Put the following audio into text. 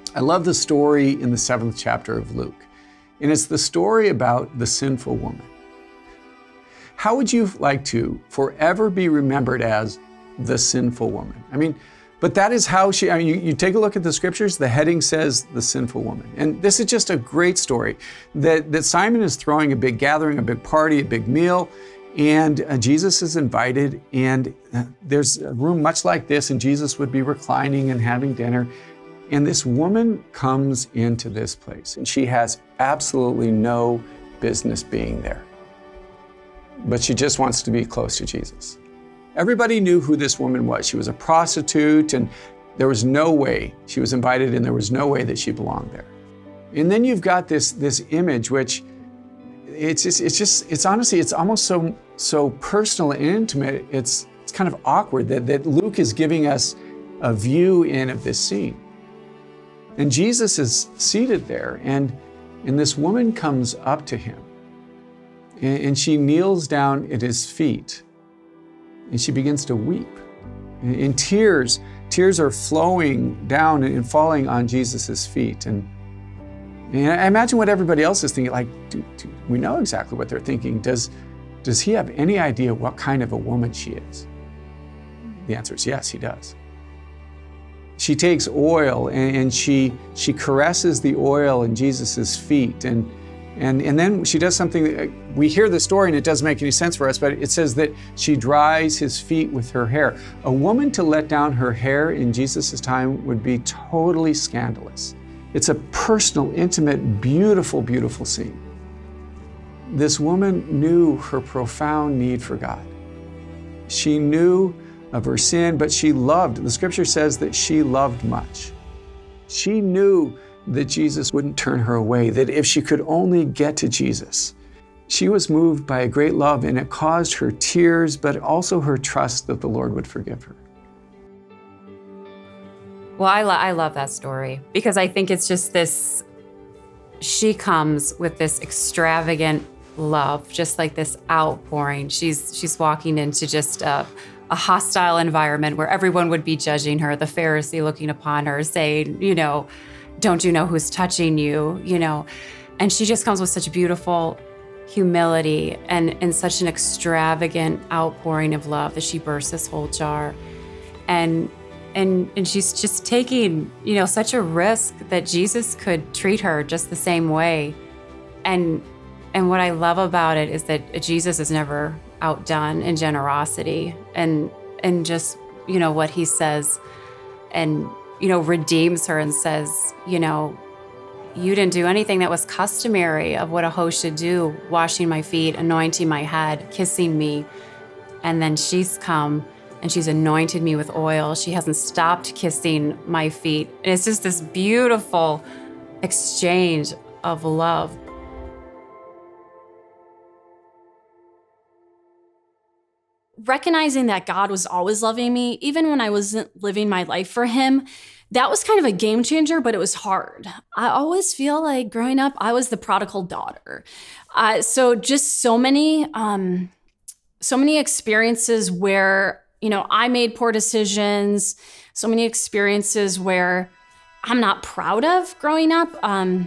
I love the story in the 7th chapter of Luke, and it's the story about the sinful woman. How would you like to forever be remembered as the sinful woman? But that is how you take a look at the scriptures, the heading says the sinful woman. And this is just a great story that Simon is throwing a big gathering, a big party, a big meal, and Jesus is invited, and there's a room much like this, and Jesus would be reclining and having dinner. And this woman comes into this place, and she has absolutely no business being there. But she just wants to be close to Jesus. Everybody knew who this woman was. She was a prostitute, and there was no way she was invited, and there was no way that she belonged there. And then you've got this image, which it's honestly, it's almost so personal and intimate. It's kind of awkward that Luke is giving us a view in of this scene. And Jesus is seated there, and this woman comes up to him, and she kneels down at his feet, and she begins to weep. And tears are flowing down and falling on Jesus' feet. And I imagine what everybody else is thinking, like, we know exactly what they're thinking. Does he have any idea what kind of a woman she is? The answer is yes, he does. She takes oil and she caresses the oil in Jesus' feet. And then she does something that, we hear the story and it doesn't make any sense for us, but it says that she dries his feet with her hair. A woman to let down her hair in Jesus' time would be totally scandalous. It's a personal, intimate, beautiful, beautiful scene. This woman knew her profound need for God. She knew of her sin, but she loved. The scripture says that she loved much. She knew that Jesus wouldn't turn her away, that if she could only get to Jesus. She was moved by a great love, and it caused her tears, but also her trust that the Lord would forgive her. Well, I love that story because I think it's just this, she comes with this extravagant love, just like this outpouring. She's walking into just a hostile environment where everyone would be judging her, the Pharisee looking upon her saying, don't you know who's touching you, And she just comes with such beautiful humility and such an extravagant outpouring of love that she bursts this whole jar. And she's just taking, such a risk that Jesus could treat her just the same way. And what I love about it is that Jesus is never outdone in generosity and just, what he says and, redeems her and says, you didn't do anything that was customary of what a host should do, washing my feet, anointing my head, kissing me. And then she's come and she's anointed me with oil. She hasn't stopped kissing my feet. And it's just this beautiful exchange of love. Recognizing that God was always loving me, even when I wasn't living my life for him, that was kind of a game changer, but it was hard. I always feel like growing up, I was the prodigal daughter. So just so many experiences where, I made poor decisions, so many experiences where I'm not proud of growing up.